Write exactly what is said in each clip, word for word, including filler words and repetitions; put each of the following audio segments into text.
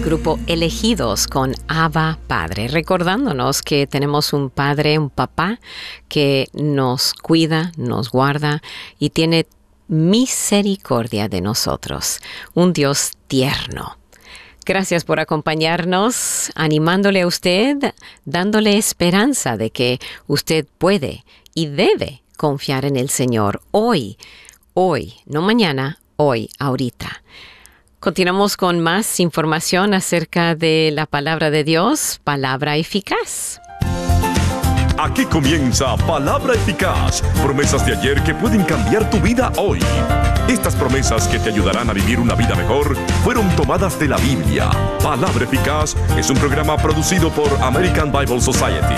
grupo Elegidos con Abba Padre, recordándonos que tenemos un Padre, un Papá, que nos cuida, nos guarda y tiene misericordia de nosotros, un Dios tierno. Gracias por acompañarnos, animándole a usted, dándole esperanza de que usted puede y debe confiar en el Señor hoy, hoy, no mañana, hoy, ahorita. Continuamos con más información acerca de la palabra de Dios, palabra eficaz. Aquí comienza Palabra Eficaz, promesas de ayer que pueden cambiar tu vida hoy. Estas promesas que te ayudarán a vivir una vida mejor fueron tomadas de la Biblia. Palabra Eficaz es un programa producido por American Bible Society.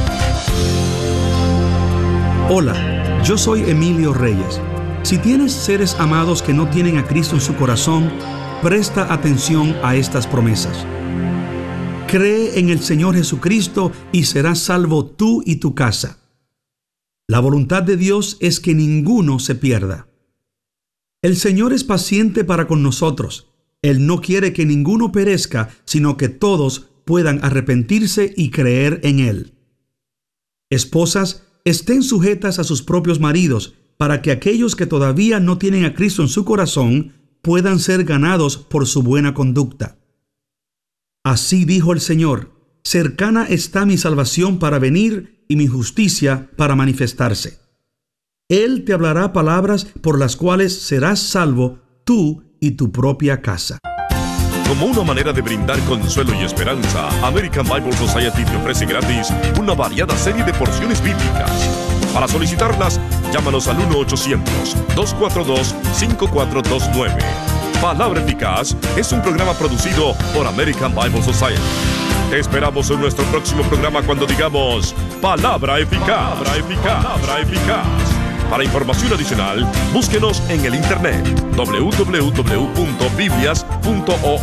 Hola, yo soy Emilio Reyes. Si tienes seres amados que no tienen a Cristo en su corazón, presta atención a estas promesas. Cree en el Señor Jesucristo y serás salvo tú y tu casa. La voluntad de Dios es que ninguno se pierda. El Señor es paciente para con nosotros. Él no quiere que ninguno perezca, sino que todos puedan arrepentirse y creer en Él. Esposas, estén sujetas a sus propios maridos, para que aquellos que todavía no tienen a Cristo en su corazón puedan ser ganados por su buena conducta. Así dijo el Señor: cercana está mi salvación para venir y mi justicia para manifestarse. Él te hablará palabras por las cuales serás salvo tú y tu propia casa. Como una manera de brindar consuelo y esperanza, American Bible Society te ofrece gratis una variada serie de porciones bíblicas. Para solicitarlas, llámanos al uno ochocientos, dos cuatro dos, cinco cuatro dos nueve. Palabra Eficaz es un programa producido por American Bible Society. Te esperamos en nuestro próximo programa cuando digamos Palabra Eficaz. Palabra Eficaz. Palabra Eficaz. Para información adicional, búsquenos en el internet doble u doble u doble u punto biblias punto org.